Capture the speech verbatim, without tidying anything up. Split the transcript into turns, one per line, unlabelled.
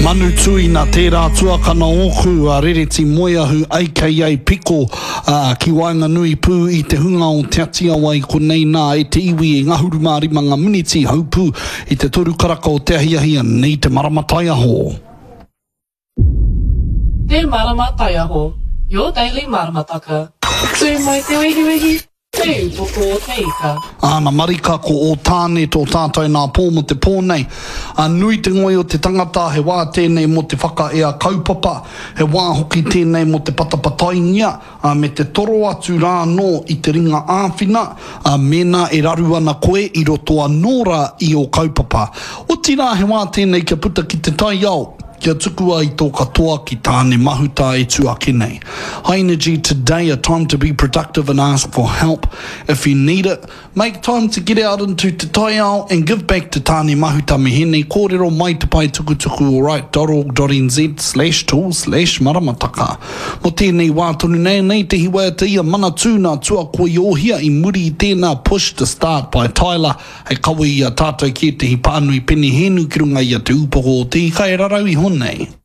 Manu tui na tērā tuakana oku a rereti moeahu A K A Piko uh, ki wainga nui pū i te hunga o te atia wai ko nei nā e te iwi e ngahuru mārimanga miniti haupū i te toru karaka o te ahiahia nei te maramatai aho.
Te maramatai aho, your daily maramataka. Tū mai te wehiwehi. Tū toko o te ika.
Ana marika ko o tāne tō tātou nā pō mo te pōnei. A nui te ngoi o te tangata he wā tēnei mo te whaka ea kaupapa. He wā hoki tēnei mo te patapataingia. A me te toro atu rā no i te ringa āwhina. A mena e raru ana koe i roto anōra i o kaupapa. O tira he wā tēnei kia puta ki te tai au. Kia tukua i tō katoa ki tāne mahuta e tuake nei. High energy today, a time to be productive and ask for help. If you need it, make time to get out into te tai ao and give back to tāne mahuta mehene. Kōrero mai te pai tukutuku o right.org.nz slash tool slash maramataka. Mo tēnei wātonu nei, nei te hiwa te ia mana tūna tua koe i ohia i muri i tēnā Push to Start by Tyler. Hei kawa i a tātou ki te hi pānui pene henu ki runga i a te upoko o te ikai rarau i honei.